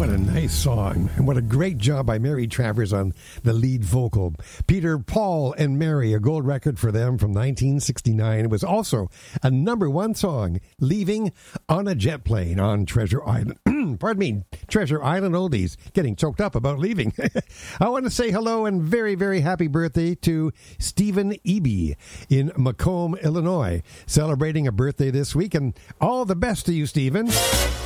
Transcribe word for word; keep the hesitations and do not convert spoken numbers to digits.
What a nice song. And what a great job by Mary Travers on the lead vocal. Peter, Paul, and Mary, a gold record for them from nineteen sixty-nine. It was also a number one song, Leaving on a Jet Plane on Treasure Island. Pardon me, Treasure Island Oldies. Getting choked up about leaving. I want to say hello and very, very happy birthday to Stephen Eby in Macomb, Illinois, celebrating a birthday this week. And all the best to you, Stephen.